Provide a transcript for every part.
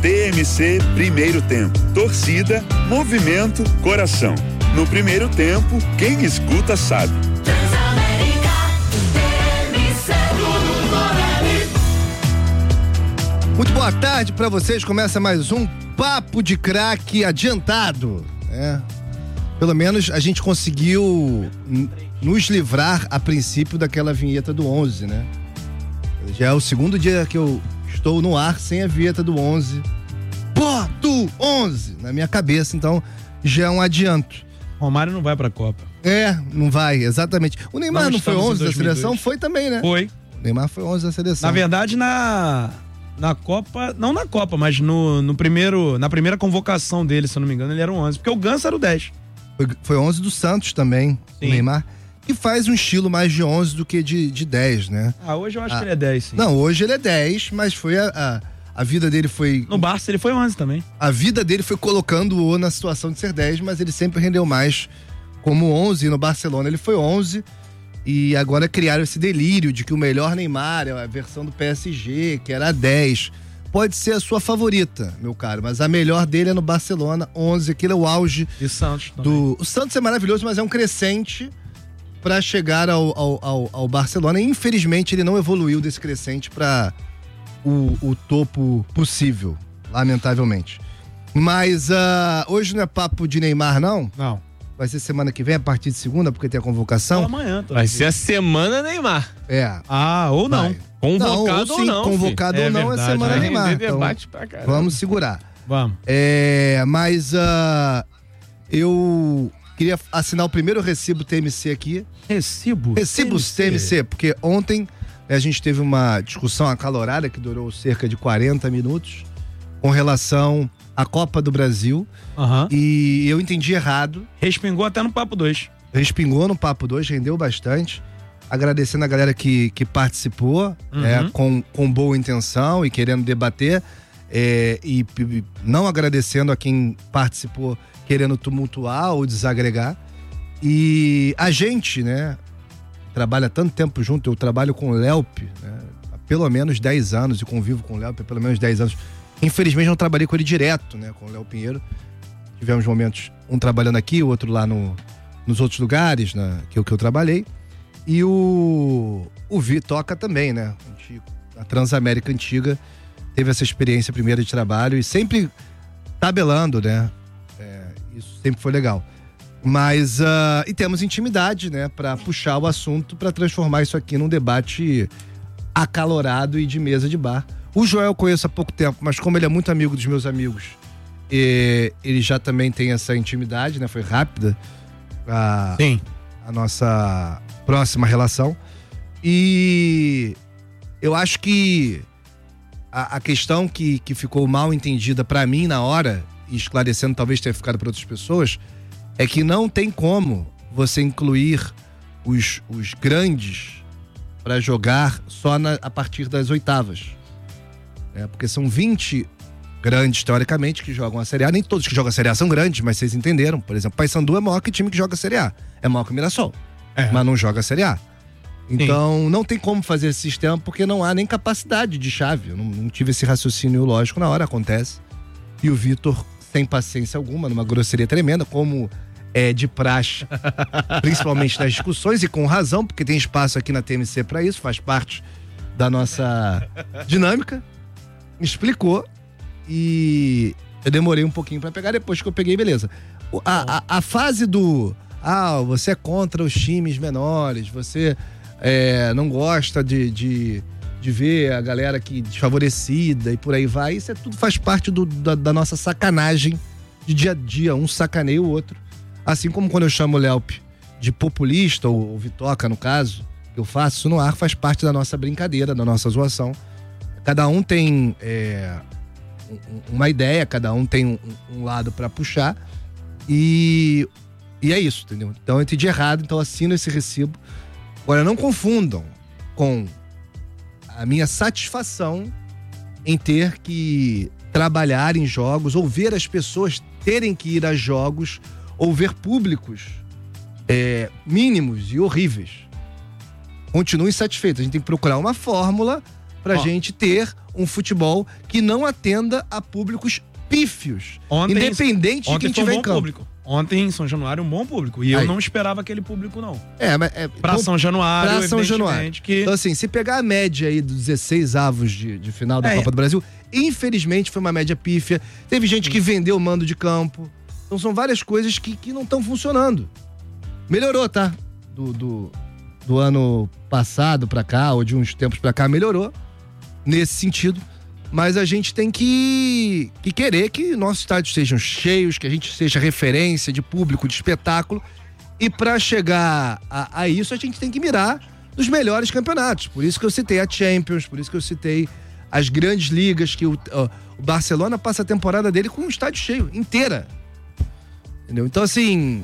TMC Primeiro Tempo. Torcida, movimento, coração. No primeiro tempo, quem escuta sabe. Transamérica, TMC. Muito boa tarde pra vocês. Começa mais um Papo de Craque adiantado. Pelo menos a gente conseguiu nos livrar a princípio daquela vinheta do 11, né? Já é o segundo dia que eu estou no ar sem a vinheta do 11. Pô, do 11 na minha cabeça, então já é um adianto. Romário não vai pra Copa. Não vai, exatamente. O Neymar não foi 11 da seleção? Foi também, né? Foi. O Neymar foi 11 da seleção. Na verdade, na Copa, não na Copa, mas na primeira convocação dele, se eu não me engano, ele era o 11, porque o Ganso era o 10. Foi 11 do Santos também, sim. O Neymar, que faz um estilo mais de 11 do que de 10, né? Hoje eu acho que ele é 10, sim. Não, hoje ele é 10, mas foi a vida dele foi... No Barça ele foi 11 também. A vida dele foi colocando-o na situação de ser 10, mas ele sempre rendeu mais como 11, e no Barcelona ele foi 11, e agora criaram esse delírio de que o melhor Neymar é a versão do PSG, que era 10. Pode ser a sua favorita, meu caro, mas a melhor dele é no Barcelona, 11, aquele é o auge. E Santos também. O Santos é maravilhoso, mas é um crescente para chegar ao Barcelona, e infelizmente ele não evoluiu desse crescente para o topo possível, lamentavelmente. Mas hoje não é papo de Neymar, não? Não. Vai ser semana que vem, a partir de segunda, porque tem a convocação? Amanhã. Vai ser a semana Neymar. Ou não. Vai. Convocado ou não. Convocado ou não, verdade, é semana Neymar. Então, debate pra caramba. vamos segurar. Vamos. Mas eu queria assinar o primeiro recibo TMC aqui. Recibos TMC, porque ontem a gente teve uma discussão acalorada que durou cerca de 40 minutos com relação à Copa do Brasil. E eu entendi errado. Respingou até no Papo 2. Respingou no Papo 2, rendeu bastante. Agradecendo a galera que participou, com boa intenção e querendo debater, e não agradecendo a quem participou querendo tumultuar ou desagregar. E a gente, né, trabalha tanto tempo junto, eu trabalho com o Lelp, né, há pelo menos 10 anos, e convivo com o Lelp há pelo menos 10 anos. Infelizmente não trabalhei com ele direto, né, com o Léo Pinheiro. Tivemos momentos, um trabalhando aqui, o outro lá nos outros lugares, né, que eu trabalhei. E o Vitoca também, né? A Transamérica antiga teve essa experiência primeira de trabalho e sempre tabelando, né? Isso sempre foi legal. Mas, e temos intimidade, né? Pra puxar o assunto, pra transformar isso aqui num debate acalorado e de mesa de bar. O Joel eu conheço há pouco tempo, mas como ele é muito amigo dos meus amigos, ele já também tem essa intimidade, né? Foi rápida. Sim. A nossa próxima relação. E eu acho que a questão que ficou mal entendida pra mim na hora, e esclarecendo talvez tenha ficado para outras pessoas, é que não tem como você incluir os grandes pra jogar só a partir das oitavas. Porque são 20 grandes, teoricamente, que jogam a Série A. Nem todos que jogam a Série A são grandes, mas vocês entenderam. Por exemplo, Paysandu é maior que time que joga a Série A. É maior que o Mirassol. Mas não joga a Série A. Então, não tem como fazer esse sistema porque não há nem capacidade de chave. Eu não tive esse raciocínio lógico na hora, acontece. E o Vitor, sem paciência alguma, numa grosseria tremenda, como é de praxe, principalmente nas discussões, e com razão, porque tem espaço aqui na TMC pra isso, faz parte da nossa dinâmica. Explicou e eu demorei um pouquinho pra pegar, depois que eu peguei, beleza. A fase do... você é contra os times menores, você não gosta de ver a galera aqui desfavorecida e por aí vai. Isso tudo faz parte da nossa sacanagem de dia a dia, um sacaneia o outro. Assim como quando eu chamo o Lelp de populista, ou o Vitoca no caso, que eu faço isso no ar, faz parte da nossa brincadeira, da nossa zoação. Cada um tem uma ideia, cada um tem um lado pra puxar e é isso, entendeu? Então eu entendi errado, então assino esse recibo. Agora, não confundam com a minha satisfação em ter que trabalhar em jogos ou ver as pessoas terem que ir a jogos ou ver públicos mínimos e horríveis. Continue insatisfeito. A gente tem que procurar uma fórmula pra gente ter um futebol que não atenda a públicos pífios, independente de quem tiver em campo. Público. Ontem em São Januário, um bom público. E eu não esperava aquele público, não. Pra São Januário, pra São Januário. Que... Então, assim, se pegar a média aí dos 16 avos de final da Copa do Brasil, infelizmente foi uma média pífia. Teve gente que vendeu o mando de campo. Então são várias coisas que não estão funcionando. Melhorou, tá? Do ano passado pra cá, ou de uns tempos pra cá, melhorou nesse sentido. Mas a gente tem que querer que nossos estádios sejam cheios, que a gente seja referência de público, de espetáculo. E pra chegar a isso, a gente tem que mirar nos melhores campeonatos. Por isso que eu citei a Champions, por isso que eu citei as grandes ligas, que o Barcelona passa a temporada dele com um estádio cheio, inteira. Entendeu? Então, assim,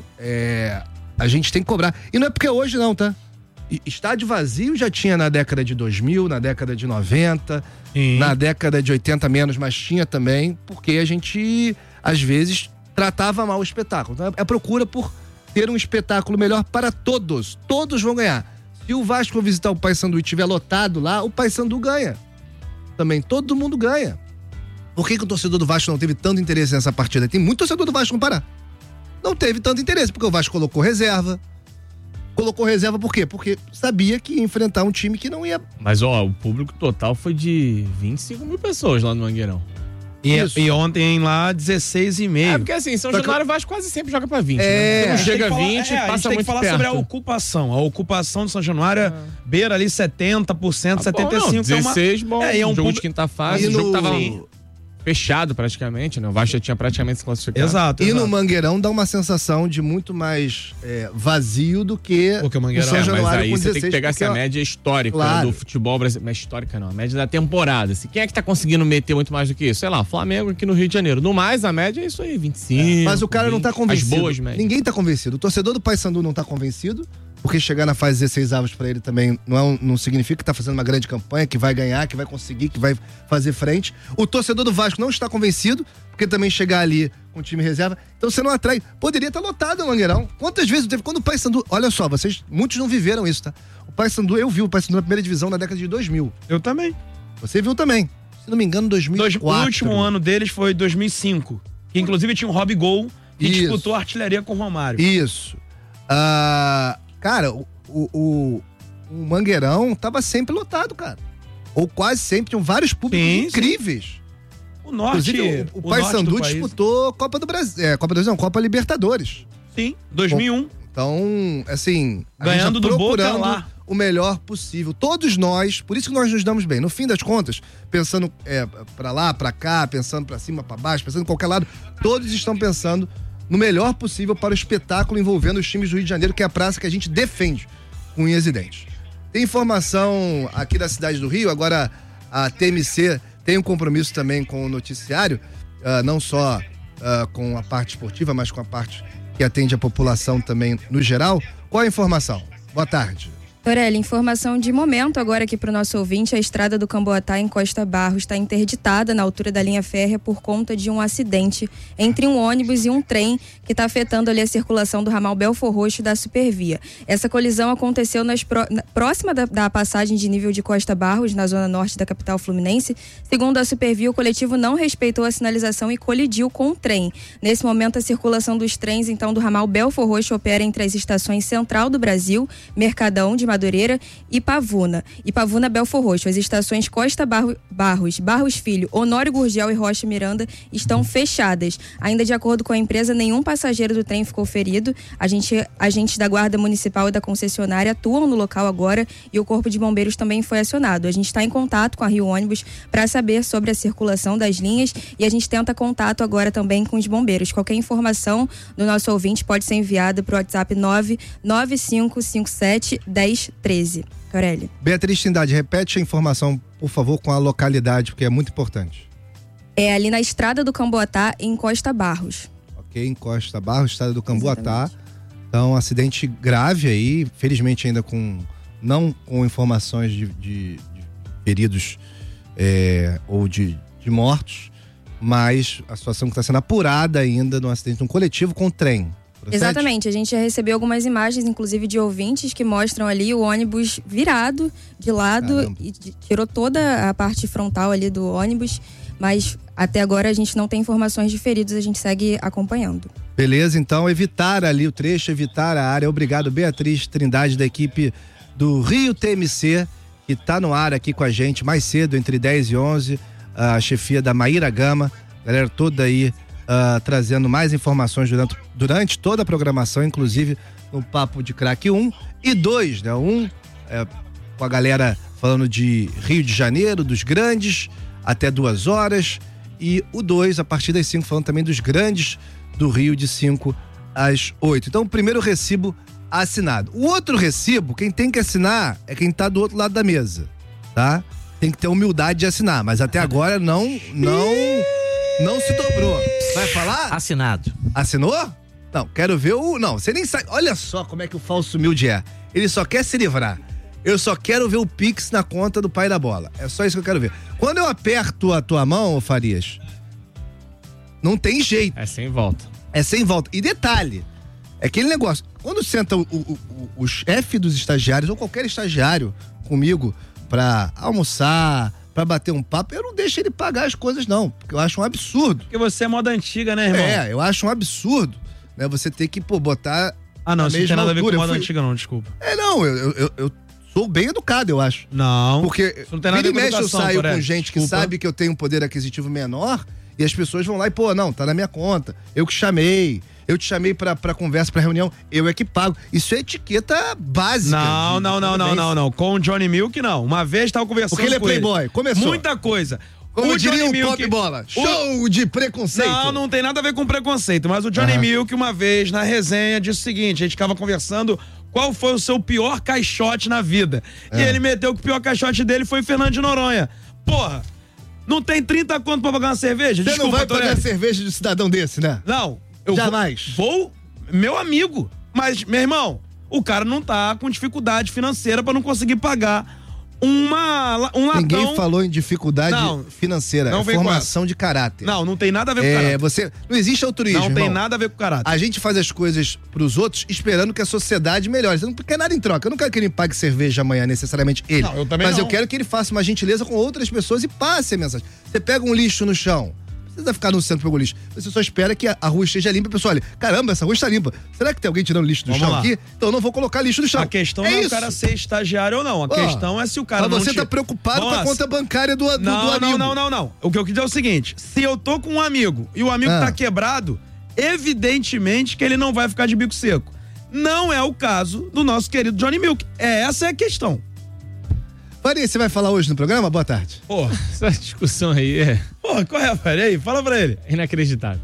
a gente tem que cobrar. E não é porque é hoje não, tá? Estádio vazio já tinha na década de 2000, na década de 90, na década de 80 menos, mas tinha também, porque a gente, às vezes, tratava mal o espetáculo. Então, é a procura por ter um espetáculo melhor para todos. Todos vão ganhar. Se o Vasco visitar o Paysandu e estiver lotado lá, o Paysandu ganha. Também, todo mundo ganha. Por que o torcedor do Vasco não teve tanto interesse nessa partida? Tem muito torcedor do Vasco no Pará. Não teve tanto interesse, porque o Vasco colocou reserva. Colocou reserva por quê? Porque sabia que ia enfrentar um time que não ia... Mas, o público total foi de 25 mil pessoas lá no Mangueirão. E ontem lá, 16,5. Porque assim, São Januário Vasco quase sempre joga pra 20, né? Você não chega a 20, passa muito perto. A gente tem que falar sobre a ocupação. A ocupação do São Januário beira ali 70%, 75%. 16, bom. É um jogo de quinta fase, o jogo tava fechado praticamente, né? O Vasco já tinha praticamente se classificado. Exato. E no Mangueirão dá uma sensação de muito mais vazio do que o Mangueirão. São Januário. Mas aí com você 16, tem que pegar essa média histórica do futebol brasileiro. Mas histórica não, a média da temporada. Quem é que tá conseguindo meter muito mais do que isso? Sei lá, Flamengo aqui no Rio de Janeiro. No mais, a média é isso aí, 25. Mas o cara 20, não tá convencido. As boas médias. Ninguém tá convencido. O torcedor do Paysandu não tá convencido, porque chegar na fase 16 avos pra ele também não significa que tá fazendo uma grande campanha, que vai ganhar, que vai conseguir, que vai fazer frente. O torcedor do Vasco não está convencido, porque também chegar ali com o time reserva, então você não atrai. Poderia estar lotado o Mangueirão. Quantas vezes teve? Quando o Paysandu... Olha só, muitos não viveram isso, tá? O Paysandu, eu vi o Paysandu na primeira divisão na década de 2000. Eu também. Você viu também. Se não me engano, 2004. O último ano deles foi 2005, que inclusive tinha um Rob Gol, que disputou a artilharia com o Romário. Isso. Cara, o Mangueirão tava sempre lotado, cara. Ou quase sempre, tinham vários públicos incríveis. O norte... Inclusive, o Paysandu disputou Copa do Brasil. Copa do Brasil não, Copa Libertadores. Sim, 2001. Então, assim... Ganhando do Boca lá. O melhor possível. Todos nós, por isso que nós nos damos bem. No fim das contas, pensando pra lá, pra cá, pensando pra cima, pra baixo, pensando em qualquer lado, todos estão pensando no melhor possível para o espetáculo envolvendo os times do Rio de Janeiro, que é a praça que a gente defende com unhas e dentes. Tem informação aqui da cidade do Rio, agora a TMC tem um compromisso também com o noticiário, não só com a parte esportiva, mas com a parte que atende a população também no geral. Qual a informação? Boa tarde. Torelli, informação de momento agora aqui para o nosso ouvinte. A estrada do Camboatá em Costa Barros está interditada na altura da linha férrea por conta de um acidente entre um ônibus e um trem que está afetando ali a circulação do ramal Belfor Roxo da Supervia. Essa colisão aconteceu próxima da passagem de nível de Costa Barros, na zona norte da capital fluminense. Segundo a Supervia, o coletivo não respeitou a sinalização e colidiu com o trem. Nesse momento, a circulação dos trens, então, do ramal Belfor Roxo opera entre as estações Central do Brasil, Mercadão de Madureira e Pavuna Belfor Roxo. As estações Costa Barros Filho, Honório Gurgel e Rocha Miranda estão fechadas. Ainda de acordo com a empresa, nenhum passageiro do trem ficou ferido. Agentes da Guarda Municipal e da concessionária atuam no local agora e o Corpo de Bombeiros também foi acionado. A gente está em contato com a Rio Ônibus para saber sobre a circulação das linhas e a gente tenta contato agora também com os bombeiros. Qualquer informação do nosso ouvinte pode ser enviada para o WhatsApp 995571013. Torelli. Beatriz Trindade, repete a informação, por favor, com a localidade, porque é muito importante. É ali na estrada do Camboatá, em Costa Barros. Ok, em Costa Barros, estrada do Camboatá. Então, acidente grave aí, felizmente ainda não com informações de feridos ou de mortos, mas a situação que está sendo apurada ainda no acidente de um coletivo com trem. Procede? Exatamente, a gente já recebeu algumas imagens, inclusive de ouvintes, que mostram ali o ônibus virado de lado. Caramba. E tirou toda a parte frontal ali do ônibus, mas até agora a gente não tem informações de feridos, a gente segue acompanhando. Beleza, então evitar ali o trecho, evitar a área. Obrigado, Beatriz Trindade, da equipe do Rio TMC, que tá no ar aqui com a gente mais cedo, entre 10 e 11, a chefia da Maíra Gama, galera toda aí trazendo mais informações durante toda a programação, inclusive no Papo de Craque 1 e 2, né? Com a galera falando de Rio de Janeiro, dos grandes, até 2 horas, e o 2, a partir das 5, falando também dos grandes do Rio, de 5 às 8. Então, o primeiro recibo assinado. O outro recibo, quem tem que assinar é quem tá do outro lado da mesa, tá? Tem que ter humildade de assinar, mas até agora não se dobrou. Vai falar? Assinado. Assinou? Não, quero ver o... Não, você nem sabe... Olha só como é que o falso humilde é. Ele só quer se livrar. Eu só quero ver o Pix na conta do pai da bola. É só isso que eu quero ver. Quando eu aperto a tua mão, Farias, não tem jeito. É sem volta. É sem volta. E detalhe, é aquele negócio. Quando senta o chefe dos estagiários, ou qualquer estagiário comigo, pra almoçar, pra bater um papo, eu não deixo ele pagar as coisas, não. Porque eu acho um absurdo. Porque você é moda antiga, né, irmão? É, eu acho um absurdo, né? Você ter que, botar... Ah, não, isso não tem nada a ver com moda altura. antiga, não, desculpa. Não, eu sou bem educado, eu acho. Não. Porque isso não tem nada a ver com mexe eu educação, saio Toré. com gente que Desculpa. sabe que eu tenho um poder aquisitivo menor e as pessoas vão lá e, pô, não, tá na minha conta. Eu que chamei. Eu te chamei pra conversa, pra reunião, eu é que pago. Isso é etiqueta básica. Não. Com o Johnny Milk, não. Uma vez tava conversando Porque ele é com ele. playboy. Começou. Muita coisa. Como o diria Johnny o Milk, Pop Bola. Show de preconceito. Não tem nada a ver com preconceito. Mas o Johnny Milk, uma vez, na resenha, disse o seguinte: a gente ficava conversando qual foi o seu pior caixote na vida. E ele meteu que o pior caixote dele foi o Fernando de Noronha. Porra, não tem 30 conto pra pagar uma cerveja? Você não vai pagar cerveja de cidadão desse, né? Não. Eu Jamais. Vou, meu amigo. Mas, meu irmão, o cara não tá com dificuldade financeira pra não conseguir pagar um latão. Ninguém falou em dificuldade financeira. Não É vem com formação de caráter. Não tem nada a ver com caráter. Não existe altruísmo, Não tem irmão. nada a ver com caráter. A gente faz as coisas pros outros esperando que a sociedade melhore. Você não quer nada em troca. Eu não quero que ele me pague cerveja amanhã, necessariamente ele. Não, eu também Mas não. eu quero que ele faça uma gentileza com outras pessoas e passe a mensagem. Você pega um lixo no chão. Não precisa ficar no centro pegando lixo. Você só espera que a rua esteja limpa. A pessoa olha, caramba, essa rua está limpa. Será que tem alguém tirando lixo do Vamos chão lá. aqui? Então eu não vou colocar lixo no chão. A questão não é o cara ser estagiário ou não. A questão é se o cara Mas não você tá preocupado com a conta bancária do amigo. Não. O que eu quis dizer é o seguinte: se eu tô com um amigo e o amigo tá quebrado, evidentemente que ele não vai ficar de bico seco. Não é o caso do nosso querido Johnny Milk. Essa é a questão. Faria, você vai falar hoje no programa? Boa tarde. Porra, essa discussão aí Porra, qual é, Faria? Aí, fala pra ele. é inacreditável.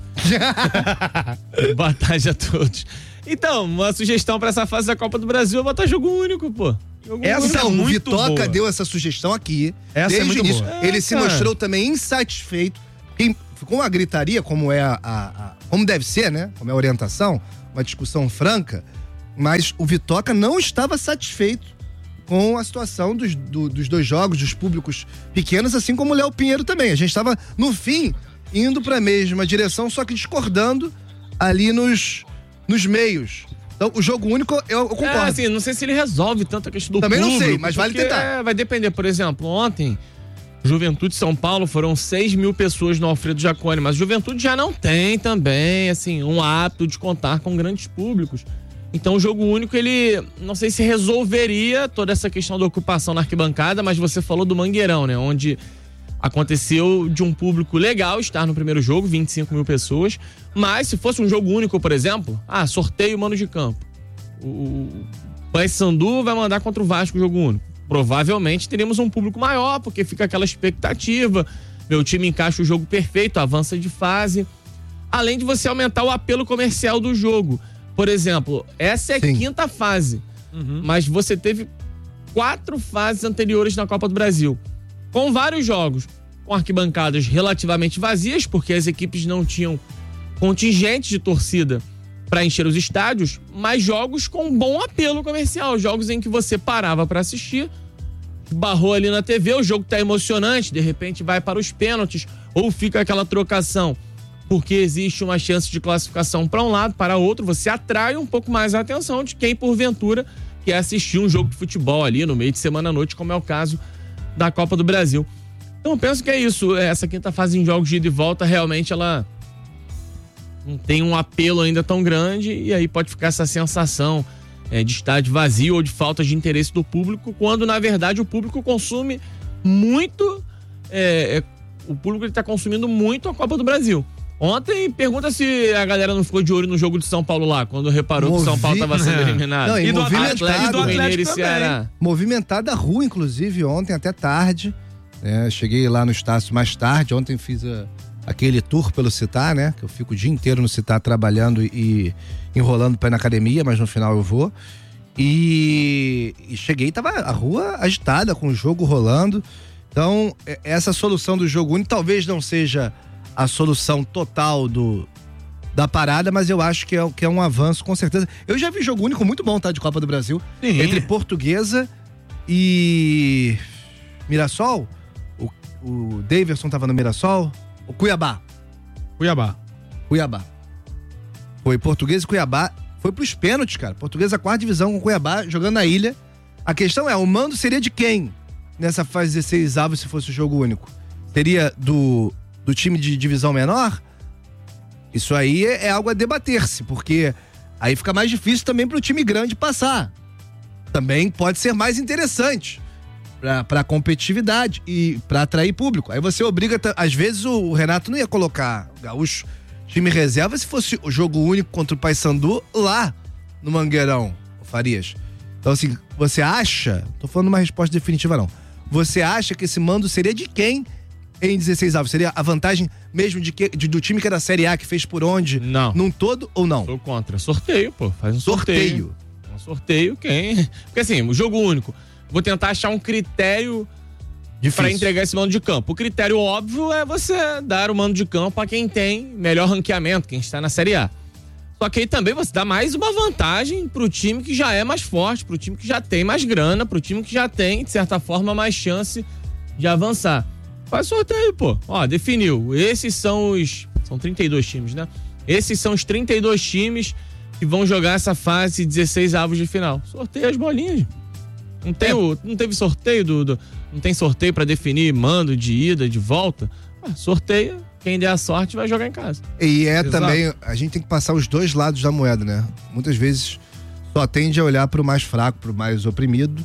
Boa tarde a todos. Então, uma sugestão pra essa fase da Copa do Brasil é botar jogo único, pô. Jogo Essa único. é Então, o muito Vitoca boa. deu essa sugestão aqui. Essa desde é muito o início. boa. Ele se cara. mostrou também insatisfeito. Ficou uma gritaria, como é como deve ser, né? Como é a orientação, uma discussão franca. Mas o Vitoca não estava satisfeito com a situação dos 2 jogos, dos públicos pequenos, assim como o Léo Pinheiro também. A gente estava, no fim, indo para a mesma direção, só que discordando ali nos meios. Então, o jogo único, eu concordo. Assim, não sei se ele resolve tanto a questão do Também público. não sei, mas vale porque, tentar. vai depender. Por exemplo, ontem, Juventude São Paulo foram 6 mil pessoas no Alfredo Jaconi, mas Juventude já não tem também, assim, um hábito de contar com grandes públicos. Então o jogo único, ele não sei se resolveria toda essa questão da ocupação na arquibancada, mas você falou do Mangueirão, né? Onde aconteceu de um público legal estar no primeiro jogo, 25 mil pessoas, mas se fosse um jogo único, por exemplo, sorteio mano de campo. O Paysandu vai mandar contra o Vasco o jogo único. Provavelmente teríamos um público maior, porque fica aquela expectativa, meu time encaixa o jogo perfeito, avança de fase, além de você aumentar o apelo comercial do jogo. Por exemplo, essa é a quinta fase, mas você teve 4 fases anteriores na Copa do Brasil, com vários jogos, com arquibancadas relativamente vazias, porque as equipes não tinham contingente de torcida para encher os estádios, mas jogos com bom apelo comercial, jogos em que você parava para assistir, barrou ali na TV, o jogo tá emocionante, de repente vai para os pênaltis, ou fica aquela trocação porque existe uma chance de classificação para um lado, para outro, você atrai um pouco mais a atenção de quem, porventura, quer assistir um jogo de futebol ali no meio de semana à noite, como é o caso da Copa do Brasil. Então eu penso que é isso, essa quinta fase em jogos de ida e volta, realmente ela não tem um apelo ainda tão grande, e aí pode ficar essa sensação de estádio vazio ou de falta de interesse do público, quando na verdade o público consome muito, o público está consumindo muito a Copa do Brasil. Ontem, pergunta se a galera não ficou de olho no jogo de São Paulo lá, quando reparou que o São Paulo estava sendo eliminado. Não, e do movimentado, Atlético também. Ceará. Movimentada a rua, inclusive, ontem até tarde. Cheguei lá no Estácio mais tarde. Ontem fiz aquele tour pelo Città, né? Que eu fico o dia inteiro no Città trabalhando e enrolando pra ir na academia, mas no final eu vou. E cheguei, tava a rua agitada, com o jogo rolando. Então, essa solução do jogo único talvez não seja a solução total da parada, mas eu acho que é um avanço, com certeza. Eu já vi jogo único muito bom, tá? De Copa do Brasil. Sim. Entre Portuguesa e Mirassol. O Daverson tava no Mirassol. O Cuiabá. Foi Portuguesa e Cuiabá. Foi pros pênaltis, cara. Portuguesa, 4ª divisão com Cuiabá, jogando na ilha. A questão é, o mando seria de quem nessa fase 16 avos se fosse o jogo único? Seria do time de divisão menor? Isso aí é algo a debater-se, porque aí fica mais difícil também pro time grande passar. Também pode ser mais interessante pra competitividade e pra atrair público. Aí você obriga, às vezes o Renato não ia colocar o Gaúcho time reserva se fosse o jogo único contra o Paysandu lá no Mangueirão, Farias. Então assim, você acha, tô falando uma resposta definitiva não, você acha que esse mando seria de quem em 16 avos? Seria a vantagem mesmo do time que era da Série A, que fez por onde? Não. Num todo ou não? Sou contra. Sorteio, pô. Faz um sorteio. Um sorteio, quem? Porque assim, o jogo único. Vou tentar achar um critério para entregar esse mando de campo. O critério óbvio é você dar o mando de campo a quem tem melhor ranqueamento, quem está na Série A. Só que aí também você dá mais uma vantagem pro time que já é mais forte, pro time que já tem mais grana, pro time que já tem, de certa forma, mais chance de avançar. Faz sorteio, pô. Ó, definiu. Esses são São 32 times, né? Esses são os 32 times que vão jogar essa fase 16 avos de final. Sorteia as bolinhas. Não teve sorteio não tem sorteio pra definir mando de ida, de volta? Sorteia. Quem der a sorte vai jogar em casa. E também, a gente tem que passar os dois lados da moeda, né? Muitas vezes só tende a olhar pro mais fraco, pro mais oprimido.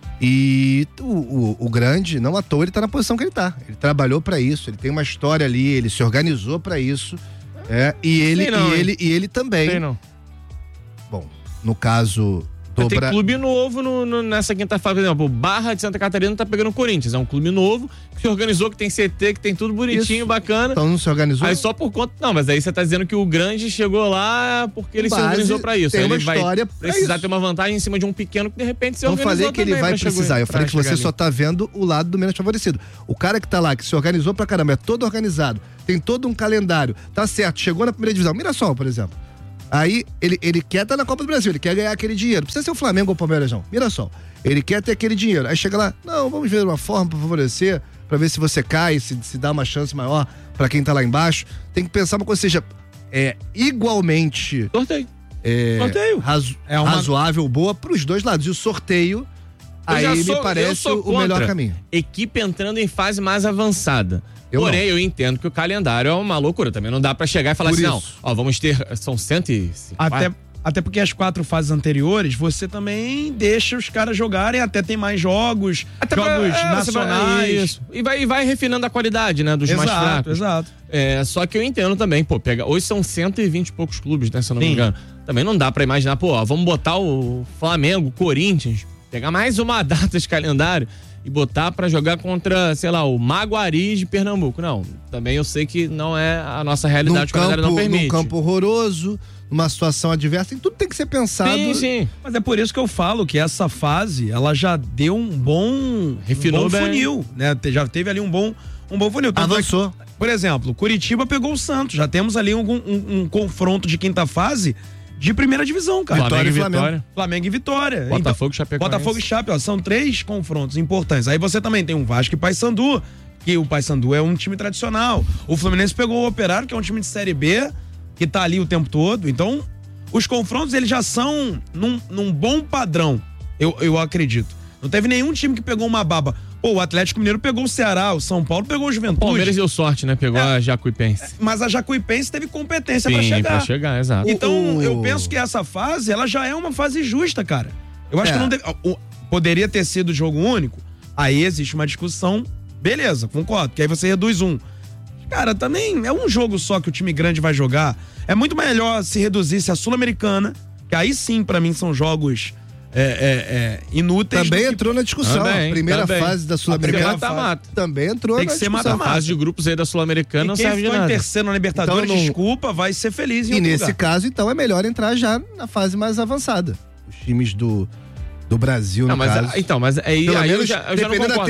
E o grande, não à toa, ele tá na posição que ele tá. Ele trabalhou pra isso, ele tem uma história ali, ele se organizou pra isso. E ele também. Sei não. Bom, no caso Tem clube novo nessa quinta-feira, por exemplo, o Barra de Santa Catarina tá pegando o Corinthians. É um clube novo, que se organizou, que tem CT, que tem tudo bonitinho, isso. Bacana. Então não se organizou? Aí só por conta... Não, mas aí você tá dizendo que o grande chegou lá porque ele se organizou pra isso. Tem aí uma ele história vai precisar ter uma vantagem em cima de um pequeno que de repente se organizou. Não falei que ele vai precisar, eu falei que você ali. só tá vendo o lado do menos favorecido. O cara que tá lá, que se organizou pra caramba, é todo organizado, tem todo um calendário, tá certo, chegou na primeira divisão. Mirassol, por exemplo. Aí, ele quer estar na Copa do Brasil, ele quer ganhar aquele dinheiro. Não precisa ser o Flamengo ou o Palmeiras, não. Mirassol. Ele quer ter aquele dinheiro. Aí chega lá, não, vamos ver uma forma pra favorecer, pra ver se você cai, se dá uma chance maior pra quem tá lá embaixo. Tem que pensar uma coisa, seja igualmente... Sorteio. Razoável, boa pros dois lados. E o sorteio, me parece o melhor caminho. Equipe entrando em fase mais avançada. Porém, eu entendo que o calendário é uma loucura. Também não dá pra chegar e falar Por assim, isso. não, vamos ter, são 150. Até porque as 4 fases anteriores, você também deixa os caras jogarem, até tem mais jogos, nacionais. Isso. E vai refinando a qualidade, né, dos mais fracos. Exato. Só que eu entendo também, hoje são 120 e poucos clubes, né, se eu não me engano. Também não dá pra imaginar, vamos botar o Flamengo, o Corinthians, pegar mais uma data de calendário e botar pra jogar contra, sei lá, o Maguari de Pernambuco. Não, também eu sei que não é a nossa realidade, o calendário não permite. Num campo horroroso, numa situação adversa, tudo tem que ser pensado. Sim. Mas é por isso que eu falo que essa fase, ela já deu um bom funil, né? Já teve ali um bom funil. Avançou. Por exemplo, Curitiba pegou o Santos, já temos ali um confronto de quinta fase de primeira divisão, cara. Flamengo e Vitória. Botafogo e Chapecoense. Botafogo e Chape, são 3 confrontos importantes. Aí você também tem um Vasco e Paysandu, que o Paysandu é um time tradicional. O Fluminense pegou o Operário, que é um time de Série B, que tá ali o tempo todo. Então, os confrontos, eles já são num bom padrão, eu acredito. Não teve nenhum time que pegou uma baba. Pô, o Atlético Mineiro pegou o Ceará, o São Paulo pegou o Juventude. O Palmeiras deu sorte, né? Pegou a Jacuipense. Mas a Jacuipense teve competência Sim, pra chegar. pra chegar, exato. Então, eu penso que essa fase, ela já é uma fase justa, cara. Eu acho que não deve... Poderia ter sido jogo único. Aí existe uma discussão, beleza, concordo, que aí você reduz um. Cara, também é um jogo só que o time grande vai jogar. É muito melhor se reduzisse a Sul-Americana, que aí sim, pra mim, são jogos inúteis. Também entrou na discussão. Também, a primeira também. fase da Sul-Americana Mata-mata. também entrou Tem na que ser discussão. mata-mata. A fase de grupos aí da Sul-Americana não E quem serve de ficou em nada. terceiro na Libertadores, Então, não- desculpa, vai ser feliz em E outro nesse lugar. caso, então, é melhor entrar já na fase mais avançada. Os times do Brasil, Não, no mas, caso. então, mas aí eu Menos, já não dependendo concordo.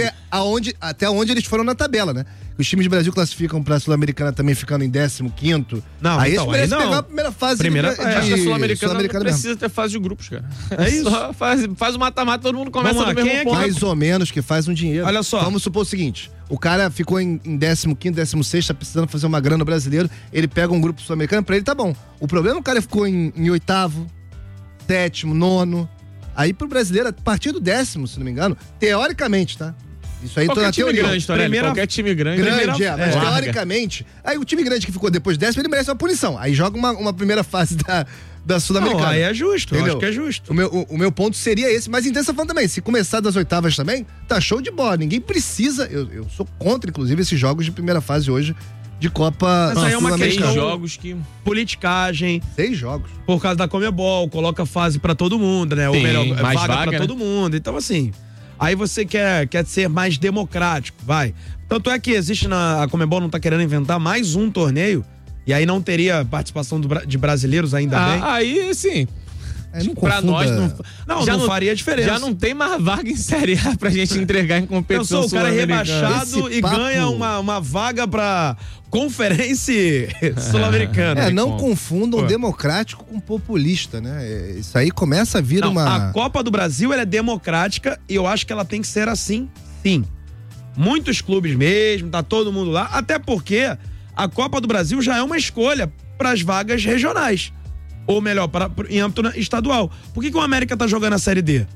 até onde eles foram na tabela, né? Os times do Brasil classificam pra Sul-Americana também ficando em 15º. Não, aí então, eles merecem aí não. pegar a primeira fase Primeira- de, Acho que a Sul-Americana não mesmo. precisa ter fase de grupos, cara. É isso. Só faz o mata-mata, todo mundo começa Vamos lá, no mesmo quem é que ponto. Mais ou menos, que faz um dinheiro. Olha só. Vamos supor o seguinte: o cara ficou em 15º, 16º, tá precisando fazer uma grana no brasileiro, ele pega um grupo sul-americano, pra ele tá bom. O problema é que o cara ficou em 8º, 7º, 9º. Aí pro brasileiro, a partir do 10º, se não me engano, teoricamente, tá? Isso aí tô Qualquer na time teoria. grande, Torelli, Primeira- qualquer time grande. Grande, primeira- mas larga. teoricamente, aí o time grande que ficou depois dessa, ele merece uma punição. Aí joga uma primeira fase da Sul-Americana. Não, aí é justo, eu Entendeu? acho que é justo. O meu ponto seria esse, mas então você falando também, se começar das oitavas também, tá show de bola. Ninguém precisa, eu sou contra, inclusive, esses jogos de primeira fase hoje de Copa Mas aí é uma Sul-Americana. questão- jogos que... Politicagem, 6 jogos. por causa da Comebol, coloca fase pra todo mundo, né? Ou Sim, melhor, mais vaga vaga, pra né? todo mundo. Então, assim, aí você quer ser mais democrático, vai. Tanto é que existe a Comebol não tá querendo inventar mais um torneio, e aí não teria participação de brasileiros ainda bem. Aí, sim. Não Pra confunda- nós Não, já não faria diferença. Já não tem mais vaga em Série A pra gente entregar em competição Pensou, o cara é sul-americana. rebaixado Esse e papo- ganha uma vaga pra Conferência Sul-Americana. não como? confundam Pô. democrático com populista, né? Isso aí começa a vir Não, uma... A Copa do Brasil ela é democrática e eu acho que ela tem que ser assim, sim. Muitos clubes mesmo, tá todo mundo lá, até porque a Copa do Brasil já é uma escolha para as vagas regionais. Ou melhor, em âmbito estadual. Por que o América tá jogando a Série D?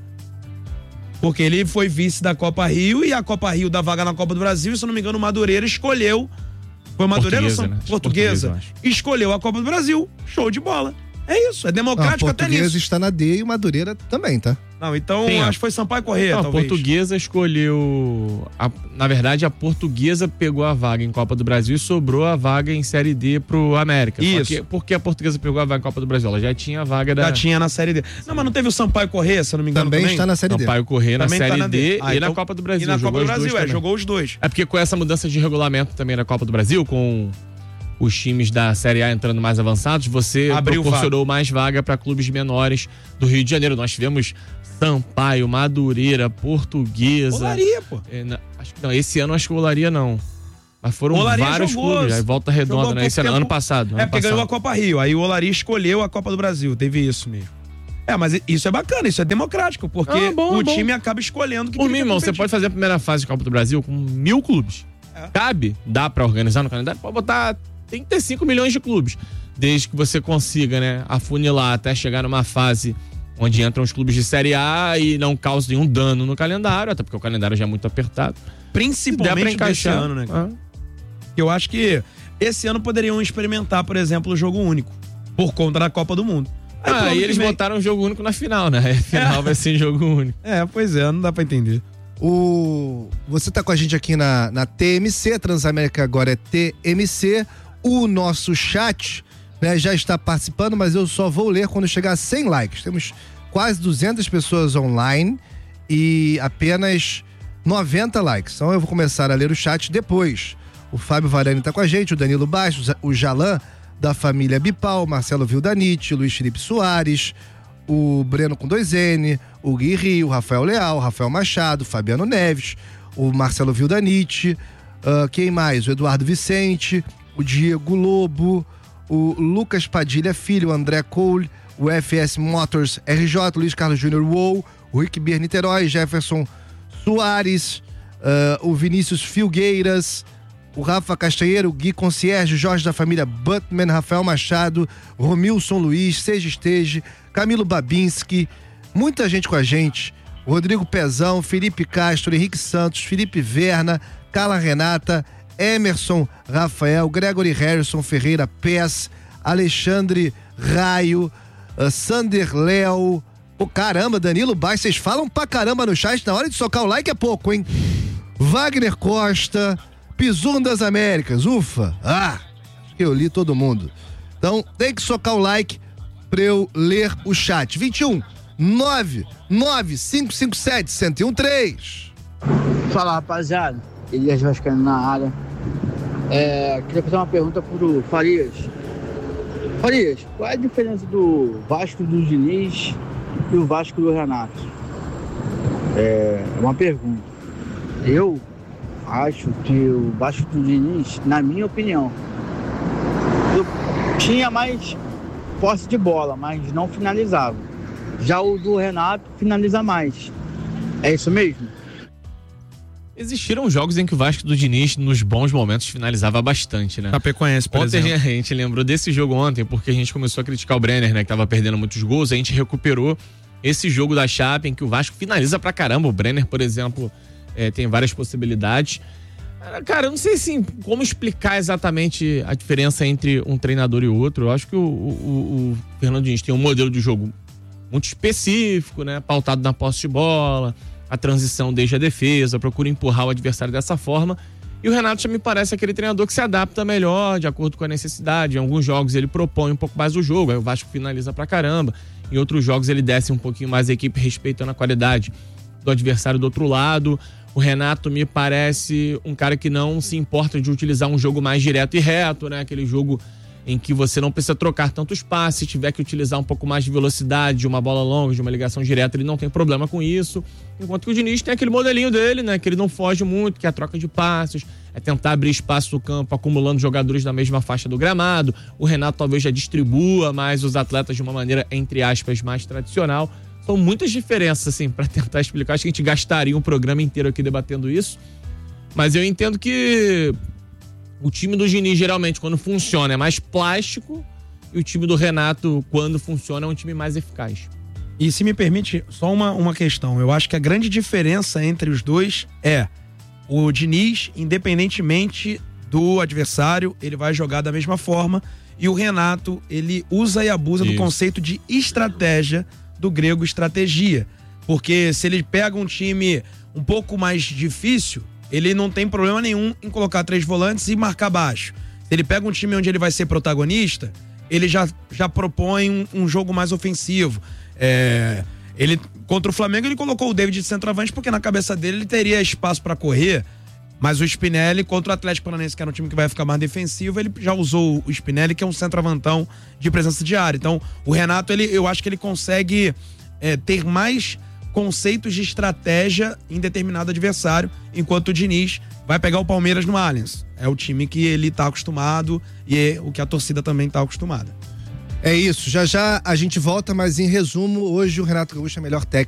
Porque ele foi vice da Copa Rio e a Copa Rio dá vaga na Copa do Brasil e, se eu não me engano, o Madureira escolheu. Foi Madureira ou Portuguesa, São... né? Portuguesa? Portuguesa, Escolheu a Copa do Brasil. Show de bola. É isso, é democrático a até Portuguesa nisso. está na D e o Madureira também, tá? Não, então Sim, acho que foi Sampaio Corrêa, Não, a talvez. Portuguesa escolheu... na verdade, a Portuguesa pegou a vaga em Copa do Brasil e sobrou a vaga em Série D pro América. Isso. Só que, por que a Portuguesa pegou a vaga em Copa do Brasil? Ela já tinha a vaga da... Já tinha na Série D. Não, mas não teve o Sampaio Corrêa, se eu não me engano, Também está na Série D. Sampaio Corrêa na Também tá Série na D D. Ah, e então- na Copa do Brasil. E na Copa Jogou do os Brasil, dois também. jogou os dois. É porque com essa mudança de regulamento também na Copa do Brasil, com os times da Série A entrando mais avançados, você Abriu proporcionou mais vaga para clubes menores do Rio de Janeiro. Nós tivemos Sampaio, Madureira, Portuguesa. Olaria, pô. Acho que não, esse ano acho que o Olaria não. Mas foram Olaria vários jogou, clubes. Aí Volta Redonda, jogou né? Esse pouco ano tempo. passado. É porque ganhou a Copa Rio. Aí o Olaria escolheu a Copa do Brasil. Teve isso mesmo. Mas isso é bacana, isso é democrático, porque Bom. o time acaba escolhendo que Por mim, irmão, você pode fazer a primeira fase de Copa do Brasil com 1000 clubes. Cabe, dá pra organizar no calendário, pode botar 35 milhões de clubes. Desde que você consiga, né, afunilar até chegar numa fase onde entram os clubes de Série A e não cause nenhum dano no calendário, até porque o calendário já é muito apertado. Se der pra Principalmente desse encaixar. ano, né? Eu acho que esse ano poderiam experimentar, por exemplo, o jogo único, por conta da Copa do Mundo. Aí, pro ano E que eles vem- botaram um jogo único na final, né? A final vai ser jogo único. Pois é, não dá pra entender. Você tá com a gente aqui na TMC, Transamérica agora é TMC. O nosso chat, né, já está participando, mas eu só vou ler quando chegar a 100 likes. Temos quase 200 pessoas online e apenas 90 likes. Então eu vou começar a ler o chat depois. O Fábio Varani tá com a gente, o Danilo Bastos, o Jalan da família Bipal, Marcelo Vildanite, Luiz Felipe Soares, o Breno com 2N, o Gui Rio, o Rafael Leal, o Rafael Machado, Fabiano Neves, o Marcelo Vildanite, quem mais? O Eduardo Vicente, o Diego Lobo, o Lucas Padilha Filho, o André Cole, o FS Motors RJ, Luiz Carlos Júnior Uou, o Rick Bier Niterói, Jefferson Soares, o Vinícius Filgueiras, o Rafa Castanheiro, o Gui Concierge, Jorge da família Butman, Rafael Machado, Romilson Luiz, Seja Estege, Camilo Babinski, muita gente com a gente, Rodrigo Pezão, Felipe Castro, Henrique Santos, Felipe Verna, Carla Renata, Emerson Rafael, Gregory Harrison Ferreira Pes, Alexandre Raio, Sander Léo. Pô, caramba, Danilo Baixo, vocês falam pra caramba no chat, na hora de socar o like é pouco, hein? Wagner Costa, Pisun das Américas, ufa, acho que eu li todo mundo. Então, tem que socar o like pra eu ler o chat. 21 99557 1013. Fala, rapaziada. Elias Vascaíno na área. Queria fazer uma pergunta pro Farias. Farias, qual é a diferença do Vasco do Diniz e o Vasco do Renato? É uma pergunta. Eu acho que o Vasco do Diniz, na minha opinião, tinha mais posse de bola, mas não finalizava. Já o do Renato finaliza mais. É isso mesmo? Existiram jogos em que o Vasco do Diniz, nos bons momentos, finalizava bastante, né? Chapecoense, por exemplo. Ontem a gente lembrou desse jogo ontem, porque a gente começou a criticar o Brenner, né? Que tava perdendo muitos gols, a gente recuperou esse jogo da Chape, em que o Vasco finaliza pra caramba. O Brenner, por exemplo, tem várias possibilidades. Cara, eu não sei assim, como explicar exatamente a diferença entre um treinador e outro. Eu acho que o Fernando Diniz tem um modelo de jogo muito específico, né? Pautado na posse de bola, a transição desde a defesa, procura empurrar o adversário dessa forma. E o Renato já me parece aquele treinador que se adapta melhor, de acordo com a necessidade. Em alguns jogos ele propõe um pouco mais o jogo, aí o Vasco finaliza pra caramba. Em outros jogos ele desce um pouquinho mais a equipe, respeitando a qualidade do adversário do outro lado. O Renato me parece um cara que não se importa de utilizar um jogo mais direto e reto, né? Aquele jogo em que você não precisa trocar tantos passes, se tiver que utilizar um pouco mais de velocidade, de uma bola longa, de uma ligação direta, ele não tem problema com isso. Enquanto que o Diniz tem aquele modelinho dele, né? Que ele não foge muito, que é a troca de passes, é tentar abrir espaço no campo, acumulando jogadores na mesma faixa do gramado. O Renato talvez já distribua mais os atletas de uma maneira, entre aspas, mais tradicional. São muitas diferenças, assim, pra tentar explicar. Acho que a gente gastaria um programa inteiro aqui debatendo isso. Mas eu entendo que o time do Diniz, geralmente, quando funciona, é mais plástico. E o time do Renato, quando funciona, é um time mais eficaz. E se me permite, só uma questão. Eu acho que a grande diferença entre os dois é o Diniz, independentemente do adversário, ele vai jogar da mesma forma. E o Renato, ele usa e abusa do conceito de estratégia, do grego estratégia. Porque se ele pega um time um pouco mais difícil, ele não tem problema nenhum em colocar 3 volantes e marcar baixo. Se ele pega um time onde ele vai ser protagonista, ele já propõe um jogo mais ofensivo. Ele, contra o Flamengo, ele colocou o David de centroavante porque na cabeça dele ele teria espaço para correr, mas o Spinelli contra o Atlético Paranaense, que era um time que vai ficar mais defensivo, ele já usou o Spinelli, que é um centroavantão de presença de área. Então, o Renato, eu acho que ele consegue ter mais conceitos de estratégia em determinado adversário, enquanto o Diniz vai pegar o Palmeiras no Allianz. É o time que ele tá acostumado e é o que a torcida também tá acostumada. É isso, já já a gente volta, mas em resumo, hoje o Renato Gaúcho é melhor técnico